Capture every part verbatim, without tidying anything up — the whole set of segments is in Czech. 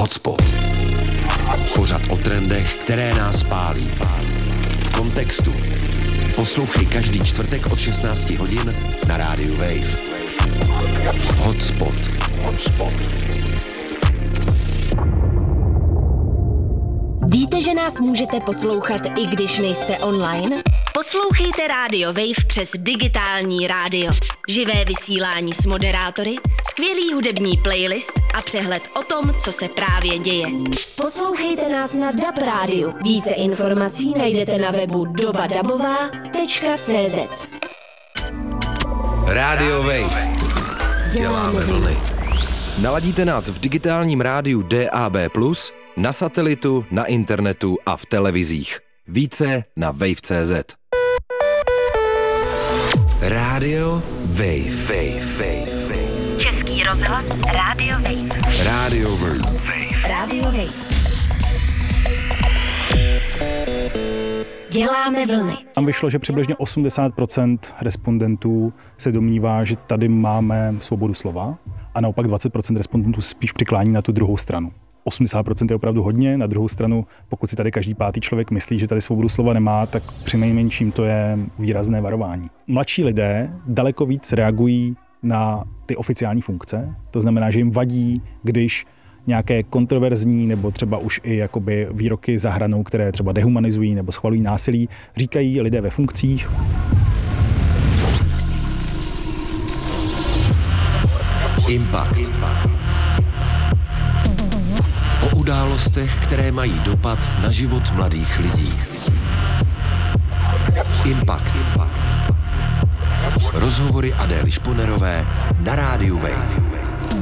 Hotspot. Pořad o trendech, které nás pálí. V kontextu. Poslouchej každý čtvrtek od šestnáct hodin na rádiu Wave. Hotspot. Hotspot. Víte, že nás můžete poslouchat, i když nejste online? Poslouchejte Radio Wave přes digitální rádio. Živé vysílání s moderátory, skvělý hudební playlist a přehled o tom, co se právě děje. Poslouchejte nás na D A B rádiu. Více informací najdete na webu doba dabová tečka cé zet. Radio Wave. Děláme vlny. Naladíte nás v digitálním rádiu D A B plus, na satelitu, na internetu a v televizích. Více na wave tečka cé zet. Radio Wave. Wave. Wave. Wave. Český rozhlas Radio Wave. Radio Wave. Radio Wave. Děláme vlny. Tam vyšlo, že přibližně osmdesát procent respondentů se domnívá, že tady máme svobodu slova a naopak dvacet procent respondentů spíš přiklání na tu druhou stranu. osmdesát procent je opravdu hodně, na druhou stranu, pokud si tady každý pátý člověk myslí, že tady svobodu slova nemá, tak přinejmenším to je výrazné varování. Mladší lidé daleko víc reagují na ty oficiální funkce, to znamená, že jim vadí, když nějaké kontroverzní nebo třeba už i jakoby výroky za hranou, které třeba dehumanizují nebo schvalují násilí, říkají lidé ve funkcích. Impact. O událostech, které mají dopad na život mladých lidí. Impact. Rozhovory Adély Šponerové na rádiu Wave.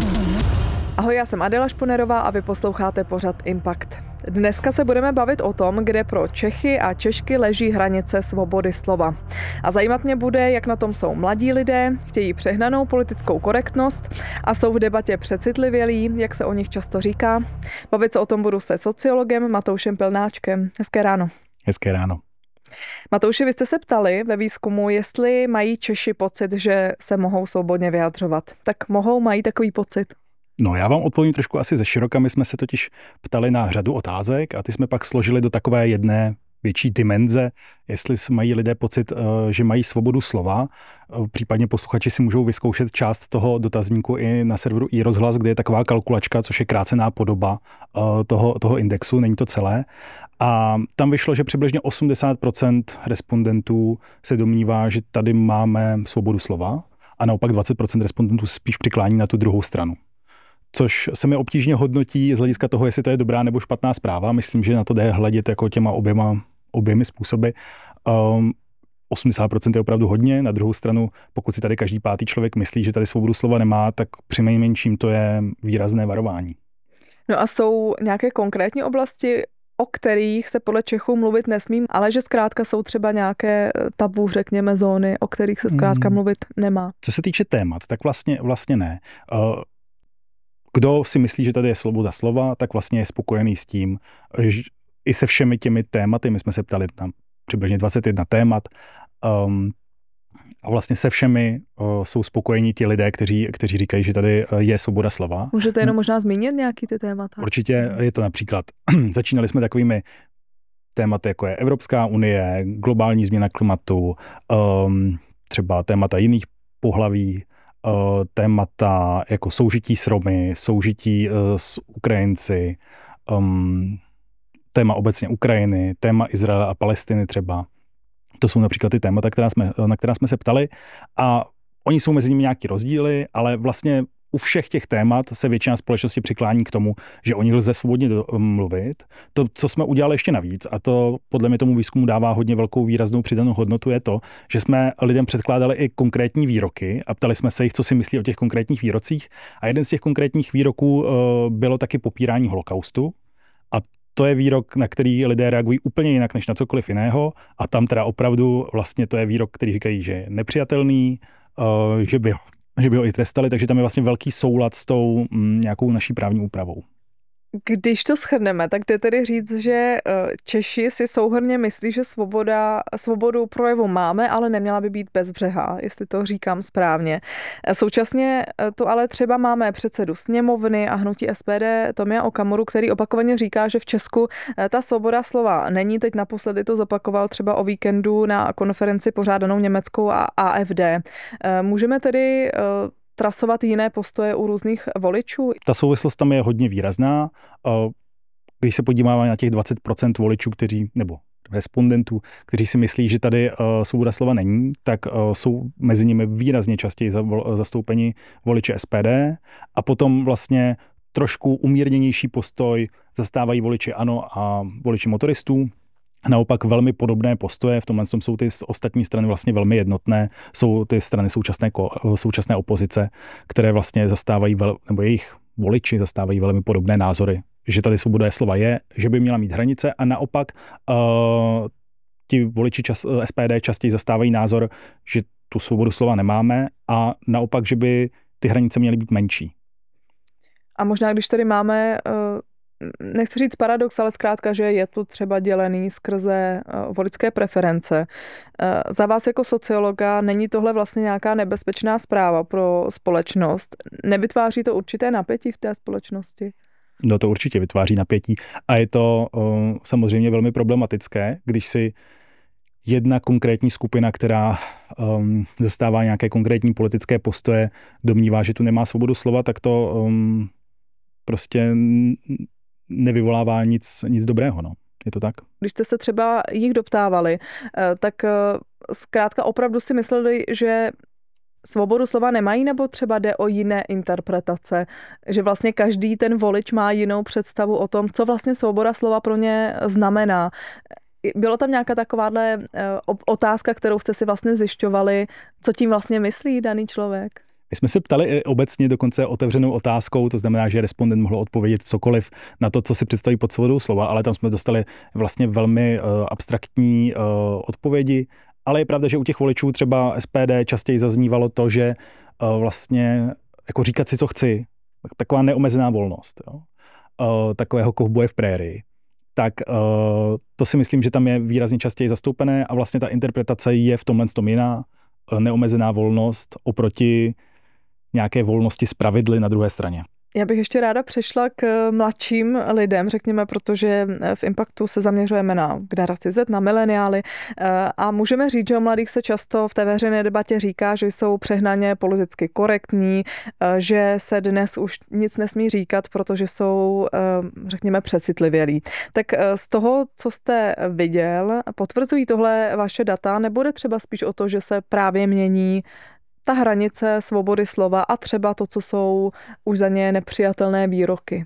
Ahoj, já jsem Adéla Šponerová a vy posloucháte pořad Impact. Dneska se budeme bavit o tom, kde pro Čechy a Češky leží hranice svobody slova. A zajímat mě bude, jak na tom jsou mladí lidé, chtějí přehnanou politickou korektnost a jsou v debatě přecitlivělí, jak se o nich často říká. Bavit se o tom budu se sociologem Matoušem Pilnáčkem. Hezké ráno. Hezké ráno. Matouši, vy jste se ptali ve výzkumu, jestli mají Češi pocit, že se mohou svobodně vyjadřovat. Tak mohou, mají takový pocit? No, já vám odpovím trošku asi ze široka. My jsme se totiž ptali na řadu otázek a ty jsme pak složili do takové jedné větší dimenze, jestli mají lidé pocit, že mají svobodu slova. Případně posluchači si můžou vyzkoušet část toho dotazníku i na serveru iRozhlas, kde je taková kalkulačka, což je krácená podoba toho, toho indexu, není to celé. A tam vyšlo, že přibližně osmdesát procent respondentů se domnívá, že tady máme svobodu slova a naopak dvacet procent respondentů spíš přiklání na tu druhou stranu. Což se mi obtížně hodnotí z hlediska toho, jestli to je dobrá nebo špatná zpráva. Myslím, že na to jde hledět jako těma oběma, oběmi způsoby. Um, osmdesát procent je opravdu hodně, na druhou stranu, pokud si tady každý pátý člověk myslí, že tady svobodu slova nemá, tak přinejmenším to je výrazné varování. No a jsou nějaké konkrétní oblasti, o kterých se podle Čechů mluvit nesmím, ale že zkrátka jsou třeba nějaké tabu, řekněme, zóny, o kterých se zkrátka mluvit nemá? Co se týče témat, tak vlastně, vlastně ne. Uh, Kdo si myslí, že tady je svoboda slova, tak vlastně je spokojený s tím, že i se všemi těmi tématy, my jsme se ptali na přibližně dvacet jedna témat, um, a vlastně se všemi uh, jsou spokojení ti lidé, kteří, kteří říkají, že tady je svoboda slova. Můžete jenom možná zmínit nějaký ty témata? Určitě je to například, začínali jsme takovými tématy, jako je Evropská unie, globální změna klimatu, um, třeba témata jiných pohlaví, Uh, témata jako soužití s Romy, soužití uh, s Ukrajinci, um, téma obecně Ukrajiny, téma Izraele a Palestiny třeba. To jsou například ty témata, která jsme, na která jsme se ptali a oni jsou mezi nimi nějaký rozdíly, ale vlastně u všech těch témat se většina společnosti přiklání k tomu, že o nich lze svobodně mluvit. To, co jsme udělali ještě navíc, a to podle mě tomu výzkumu dává hodně velkou výraznou přidanou hodnotu, je to, že jsme lidem předkládali i konkrétní výroky a ptali jsme se jich, co si myslí o těch konkrétních výrocích. A jeden z těch konkrétních výroků uh, bylo taky popírání holokaustu. A to je výrok, na který lidé reagují úplně jinak než na cokoliv jiného. A tam teda opravdu vlastně to je výrok, který říkají, že je nepřijatelný, uh, že by že by ho i trestali, takže tam je vlastně velký soulad s tou m, nějakou naší právní úpravou. Když to shrneme, tak jde tedy říct, že Češi si souhrnně myslí, že svoboda, svobodu projevu máme, ale neměla by být bezbřehá, jestli to říkám správně. Současně to ale třeba máme předsedu sněmovny a hnutí S P D Tomia Okamuru, který opakovaně říká, že v Česku ta svoboda slova není. Teď naposledy to zopakoval třeba o víkendu na konferenci pořádanou německou a A F D. Můžeme tedy trasovat jiné postoje u různých voličů? Ta souvislost tam je hodně výrazná. Když se podíváme na těch dvacet procent voličů, kteří, nebo respondentů, kteří si myslí, že tady svoboda slova není, tak jsou mezi nimi výrazně častěji zastoupeni voliči S P D a potom vlastně trošku umírněnější postoj zastávají voliči ANO a voliči motoristů. Naopak velmi podobné postoje, v tomhle tom jsou ty ostatní strany vlastně velmi jednotné, jsou ty strany současné, současné opozice, které vlastně zastávají, vel, nebo jejich voliči zastávají velmi podobné názory, že tady svoboda slova je, že by měla mít hranice a naopak uh, ti voliči čas, S P D častěji zastávají názor, že tu svobodu slova nemáme a naopak, že by ty hranice měly být menší. A možná, když tady máme uh... nechci říct paradox, ale zkrátka, že je tu třeba dělený skrze voličské preference. Za vás jako sociologa není tohle vlastně nějaká nebezpečná zpráva pro společnost? Nevytváří to určité napětí v té společnosti? No to určitě vytváří napětí a je to uh, samozřejmě velmi problematické, když si jedna konkrétní skupina, která um, zastává nějaké konkrétní politické postoje, domnívá, že tu nemá svobodu slova, tak to um, prostě nevyvolává nic, nic dobrého, no. Je to tak? Když jste se třeba jich doptávali, tak zkrátka opravdu si mysleli, že svobodu slova nemají, nebo třeba jde o jiné interpretace? Že vlastně každý ten volič má jinou představu o tom, co vlastně svoboda slova pro ně znamená. Bylo tam nějaká takováhle otázka, kterou jste si vlastně zjišťovali, co tím vlastně myslí daný člověk? My jsme se ptali obecně dokonce otevřenou otázkou, to znamená, že respondent mohl odpovědět cokoliv na to, co si představí pod svobodou slova, ale tam jsme dostali vlastně velmi uh, abstraktní uh, odpovědi, ale je pravda, že u těch voličů třeba S P D častěji zaznívalo to, že uh, vlastně jako říkat si, co chci, taková neomezená volnost, jo? Uh, takového kovboje v prérii. Tak uh, to si myslím, že tam je výrazně častěji zastoupené a vlastně ta interpretace je v tomhle tom jiná, uh, neomezená volnost oproti nějaké volnosti z pravidly na druhé straně. Já bych ještě ráda přešla k mladším lidem, řekněme, protože v Impactu se zaměřujeme na generaci Z, na mileniály a můžeme říct, že o mladých se často v té veřejné debatě říká, že jsou přehnaně politicky korektní, že se dnes už nic nesmí říkat, protože jsou, řekněme, přecitlivělí. Tak z toho, co jste viděl, potvrzují tohle vaše data, nebo jde třeba spíš o to, že se právě mění ta hranice svobody slova a třeba to, co jsou už za ně nepřijatelné výroky?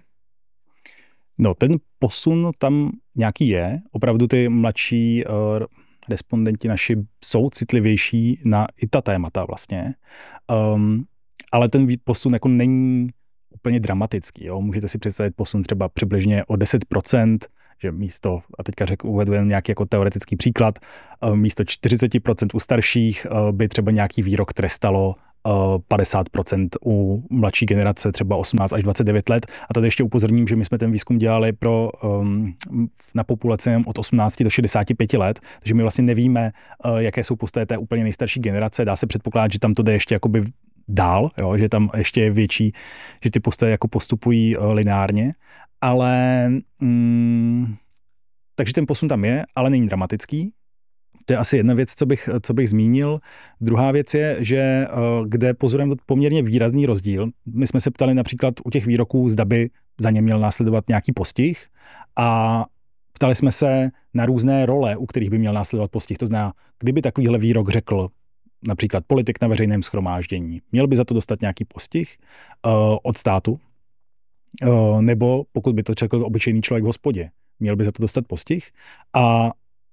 No, ten posun tam nějaký je. Opravdu ty mladší uh, respondenti naši jsou citlivější na i ta témata vlastně. Um, ale ten posun jako není úplně dramatický. Jo? Můžete si představit posun třeba přibližně o deset procent, že místo, a teďka řekl, uvedu jen nějaký jako teoretický příklad, místo čtyřicet procent u starších by třeba nějaký výrok trestalo padesát procent u mladší generace, třeba osmnáct až dvacet devět let. A tady ještě upozorním, že my jsme ten výzkum dělali pro, um, na populaci od osmnácti do šedesáti pěti let, takže my vlastně nevíme, uh, jaké jsou postoje té úplně nejstarší generace. Dá se předpokládat, že tam to jde ještě jakoby dál, jo, že tam ještě je větší, že ty postoje jako postupují uh, lineárně, ale mm, takže ten posun tam je, ale není dramatický. To je asi jedna věc, co bych, co bych zmínil. Druhá věc je, že kde pozorujeme poměrně výrazný rozdíl. My jsme se ptali například u těch výroků, zda by za ně měl následovat nějaký postih a ptali jsme se na různé role, u kterých by měl následovat postih. To znamená, kdyby takovýhle výrok řekl například politik na veřejném shromáždění, měl by za to dostat nějaký postih uh, od státu, uh, nebo pokud by to řekl obyčejný člověk v hospodě, měl by za to dostat postih. A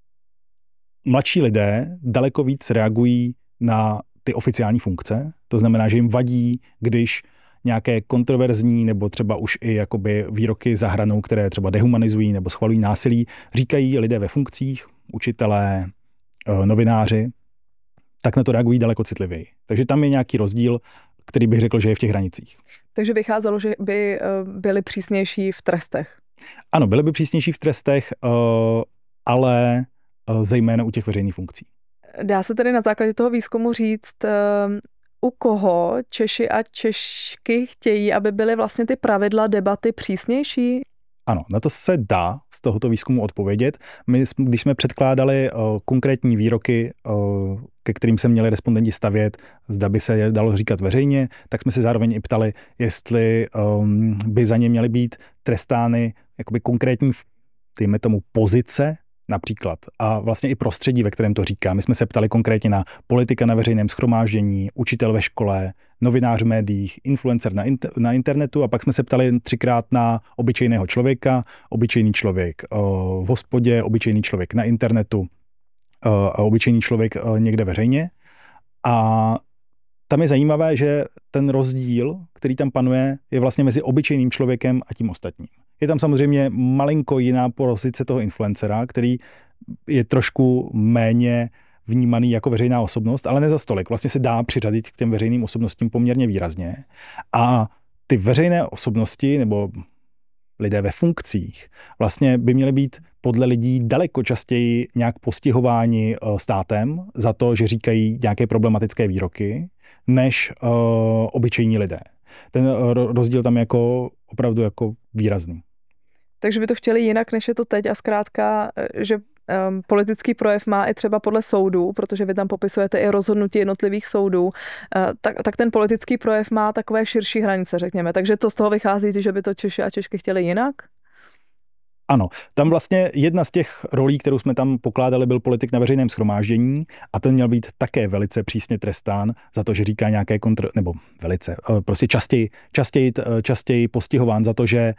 mladší lidé daleko víc reagují na ty oficiální funkce, to znamená, že jim vadí, když nějaké kontroverzní nebo třeba už i jakoby výroky za hranou, které třeba dehumanizují nebo schvalují násilí, říkají lidé ve funkcích, učitelé, novináři, tak na to reagují daleko citlivěji. Takže tam je nějaký rozdíl, který bych řekl, že je v těch hranicích. Takže vycházelo, že by byli přísnější v trestech. Ano, byly by přísnější v trestech, ale zejména u těch veřejných funkcí. Dá se tedy na základě toho výzkumu říct, u koho Češi a Češky chtějí, aby byly vlastně ty pravidla debaty přísnější? Ano, na to se dá z tohoto výzkumu odpovědět. My, když jsme předkládali uh, konkrétní výroky, uh, ke kterým se měli respondenti stavět, zda by se je dalo říkat veřejně, tak jsme se zároveň i ptali, jestli um, by za ně měly být trestány jakoby konkrétní, dejme tomu, pozice, například. A vlastně i prostředí, ve kterém to říká. My jsme se ptali konkrétně na politika na veřejném shromáždění, učitel ve škole, novinář v médiích, influencer na, inter- na internetu a pak jsme se ptali třikrát na obyčejného člověka, obyčejný člověk uh, v hospodě, obyčejný člověk na internetu uh, a obyčejný člověk uh, někde veřejně. A tam je zajímavé, že ten rozdíl, který tam panuje, je vlastně mezi obyčejným člověkem a tím ostatním. Je tam samozřejmě malinko jiná pozice toho influencera, který je trošku méně vnímaný jako veřejná osobnost, ale ne za stolik. Vlastně se dá přiřadit k těm veřejným osobnostím poměrně výrazně. A ty veřejné osobnosti nebo lidé ve funkcích vlastně by měly být podle lidí daleko častěji nějak postihováni státem za to, že říkají nějaké problematické výroky, než uh, obyčejní lidé. Ten rozdíl tam je jako opravdu jako výrazný. Takže by to chtěli jinak, než je to teď a zkrátka, že um, politický projev má i třeba podle soudů, protože vy tam popisujete i rozhodnutí jednotlivých soudů, uh, tak, tak ten politický projev má takové širší hranice, řekněme. Takže to z toho vychází, že by to Češi a Češky chtěli jinak? Ano, tam vlastně jedna z těch rolí, kterou jsme tam pokládali, byl politik na veřejném shromáždění a ten měl být také velice přísně trestán za to, že říká nějaké kontr... nebo velice, prostě častěji, častěji, častěji postihován za to, že,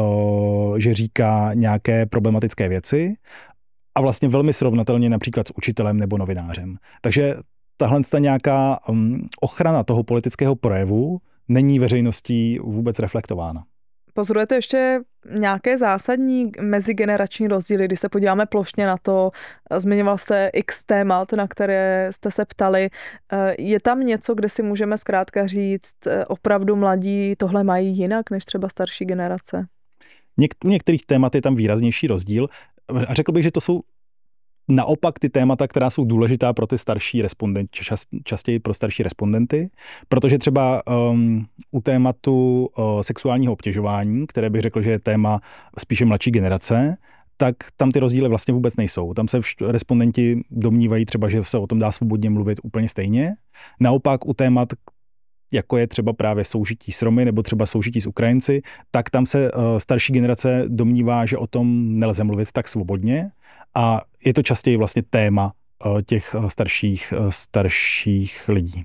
že říká nějaké problematické věci a vlastně velmi srovnatelně například s učitelem nebo novinářem. Takže tahle nějaká ochrana toho politického projevu není veřejností vůbec reflektována. Pozorujete ještě nějaké zásadní mezigenerační rozdíly, když se podíváme plošně na to, zmiňoval jste x témat, na které jste se ptali. Je tam něco, kde si můžeme zkrátka říct, opravdu mladí tohle mají jinak než třeba starší generace? Něk- u některých témat je tam výraznější rozdíl a řekl bych, že to jsou naopak ty témata, která jsou důležitá pro ty starší respondenty, čas, častěji pro starší respondenty, protože třeba um, u tématu uh, sexuálního obtěžování, které bych řekl, že je téma spíše mladší generace, tak tam ty rozdíly vlastně vůbec nejsou. Tam se vš- respondenti domnívají třeba, že se o tom dá svobodně mluvit úplně stejně. Naopak u témat, jako je třeba právě soužití s Romy nebo třeba soužití s Ukrajinci, tak tam se uh, starší generace domnívá, že o tom nelze mluvit tak svobodně a je to častěji vlastně téma uh, těch uh, starších, uh, starších lidí.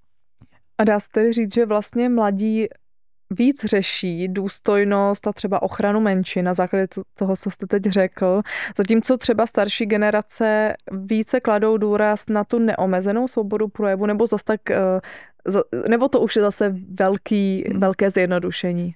A dá se tedy říct, že vlastně mladí víc řeší důstojnost a třeba ochranu menšin na základě toho, co jste teď řekl, zatímco třeba starší generace více kladou důraz na tu neomezenou svobodu projevu, nebo zase tak, nebo to už je zase velký, velké zjednodušení?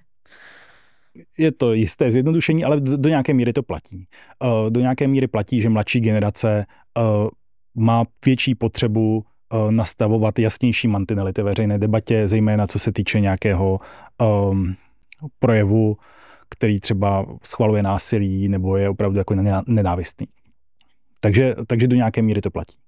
Je to jisté zjednodušení, ale do, do nějaké míry to platí. Do nějaké míry platí, že mladší generace má větší potřebu nastavovat jasnější mantinely té veřejné debatě, zejména co se týče nějakého um, projevu, který třeba schvaluje násilí nebo je opravdu jako nenávistný. Takže, takže do nějaké míry to platí.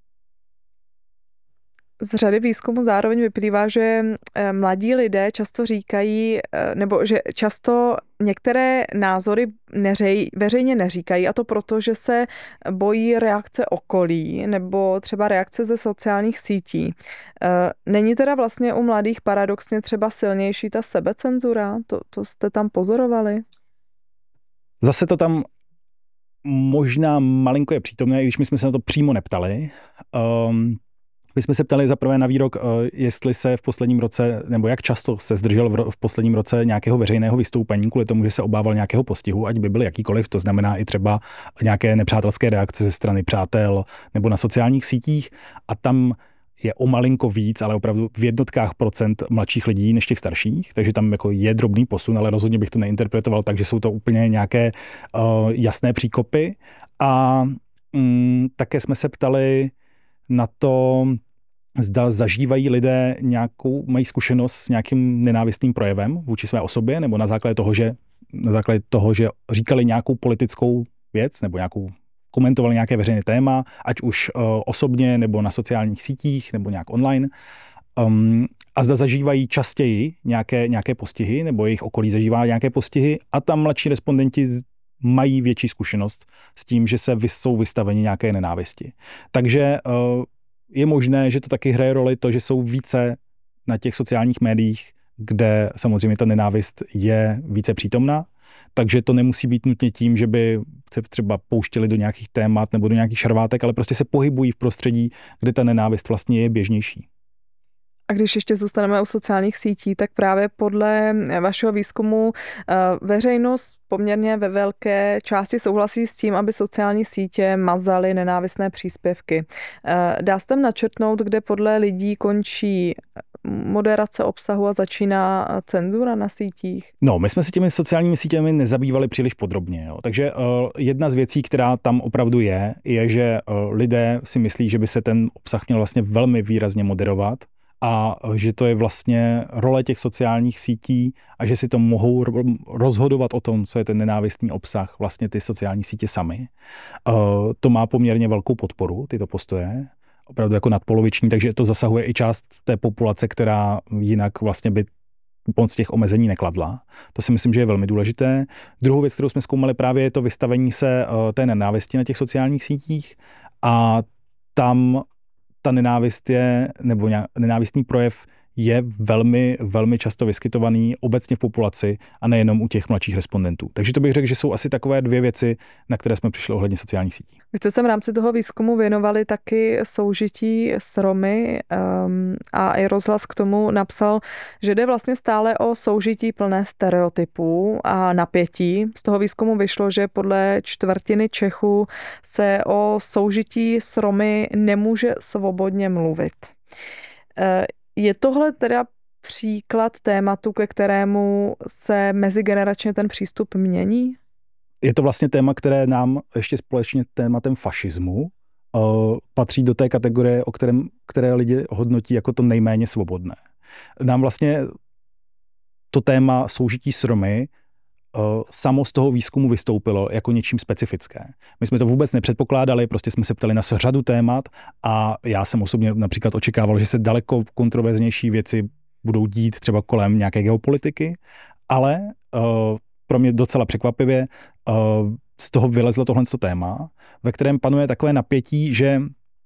Z řady výzkumu zároveň vyplývá, že mladí lidé často říkají, nebo že často některé názory neřej, veřejně neříkají, a to proto, že se bojí reakce okolí nebo třeba reakce ze sociálních sítí. Není teda vlastně u mladých paradoxně třeba silnější ta sebecenzura? To, to jste tam pozorovali? Zase to tam možná malinko je přítomné, i když my jsme se na to přímo neptali. Um, My jsme se ptali zaprvé na výrok, jestli se v posledním roce, nebo jak často se zdržel v posledním roce nějakého veřejného vystoupení kvůli tomu, že se obával nějakého postihu, ať by byl jakýkoliv, to znamená i třeba nějaké nepřátelské reakce ze strany přátel nebo na sociálních sítích. A tam je o malinko víc, ale opravdu v jednotkách procent mladších lidí než těch starších, takže tam jako je drobný posun, ale rozhodně bych to neinterpretoval tak, že jsou to úplně nějaké uh, jasné příkopy. A mm, také jsme se ptali na to, zda zažívají lidé nějakou, mají zkušenost s nějakým nenávistným projevem vůči své osobě, nebo na základě toho, že na základě toho, že říkali nějakou politickou věc nebo nějakou komentovali nějaké veřejné téma, ať už uh, osobně nebo na sociálních sítích nebo nějak online. Um, a zda zažívají častěji nějaké, nějaké postihy, nebo jejich okolí zažívá nějaké postihy a tam mladší respondenti mají větší zkušenost s tím, že se vys, jsou vystaveni nějaké nenávisti. Takže uh, je možné, že to taky hraje roli to, že jsou více na těch sociálních médiích, kde samozřejmě ta nenávist je více přítomná, takže to nemusí být nutně tím, že by se třeba pouštěli do nějakých témat nebo do nějakých šarvátek, ale prostě se pohybují v prostředí, kde ta nenávist vlastně je běžnější. A když ještě zůstaneme u sociálních sítí, tak právě podle vašeho výzkumu veřejnost poměrně ve velké části souhlasí s tím, aby sociální sítě mazaly nenávistné příspěvky. Dá se tam načrtnout, kde podle lidí končí moderace obsahu a začíná cenzura na sítích? No, my jsme se těmi sociálními sítěmi nezabývali příliš podrobně. Jo. Takže uh, jedna z věcí, která tam opravdu je, je, že uh, lidé si myslí, že by se ten obsah měl vlastně velmi výrazně moderovat a že to je vlastně role těch sociálních sítí a že si to mohou rozhodovat o tom, co je ten nenávistný obsah, vlastně ty sociální sítě sami. Uh, to má poměrně velkou podporu, tyto postoje, opravdu jako nadpoloviční, takže to zasahuje i část té populace, která jinak vlastně by moc těch omezení nekladla. To si myslím, že je velmi důležité. Druhou věc, kterou jsme zkoumali, právě je to vystavení se uh, té nenávisti na těch sociálních sítích a tam ta nenávist je, nebo nenávistný projev je velmi, velmi často vyskytovaný obecně v populaci a nejenom u těch mladších respondentů. Takže to bych řekl, že jsou asi takové dvě věci, na které jsme přišli ohledně sociálních sítí. Vy jste se v rámci toho výzkumu věnovali taky soužití s Romy um, a i Rozhlas k tomu napsal, že jde vlastně stále o soužití plné stereotypů a napětí. Z toho výzkumu vyšlo, že podle čtvrtiny Čechů se o soužití s Romy nemůže svobodně mluvit. Uh, Je tohle teda příklad tématu, ke kterému se mezigeneračně ten přístup mění? Je to vlastně téma, které nám ještě společně tématem fašismu uh, patří do té kategorie, o kterém, které lidi hodnotí jako to nejméně svobodné. Nám vlastně to téma soužití s Romy uh, samo z toho výzkumu vystoupilo jako něčím specifické. My jsme to vůbec nepředpokládali, prostě jsme se ptali na řadu témat a já jsem osobně například očekával, že se daleko kontroverznější věci budou dít třeba kolem nějaké geopolitiky, ale uh, pro mě docela překvapivě uh, z toho vylezlo tohle téma, ve kterém panuje takové napětí, že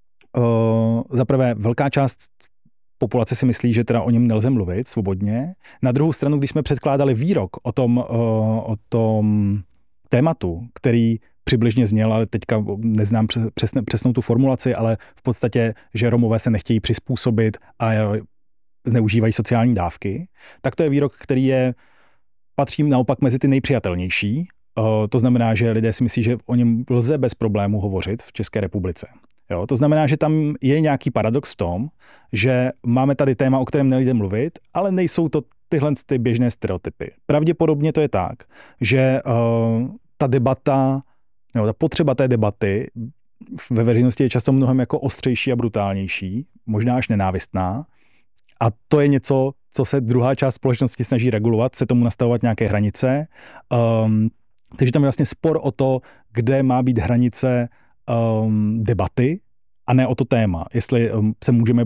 uh, zaprvé velká část populace si myslí, že teda o něm nelze mluvit svobodně. Na druhou stranu, když jsme předkládali výrok o tom, uh, o tom tématu, který přibližně zněl, ale teďka neznám přesne, přesnou tu formulaci, ale v podstatě, že Romové se nechtějí přizpůsobit a zneužívají sociální dávky, tak to je výrok, který je patří naopak mezi ty nejpřijatelnější. Uh, to znamená, že lidé si myslí, že o něm lze bez problému hovořit v České republice. Jo, to znamená, že tam je nějaký paradox v tom, že máme tady téma, o kterém nejde mluvit, ale nejsou to tyhle ty běžné stereotypy. Pravděpodobně to je tak, že uh, ta debata, nebo ta potřeba té debaty ve veřejnosti je často mnohem jako ostřejší a brutálnější, možná až nenávistná. A to je něco, co se druhá část společnosti snaží regulovat, se tomu nastavovat nějaké hranice. Um, takže tam je vlastně spor o to, kde má být hranice um, debaty a ne o to téma. Jestli um, se můžeme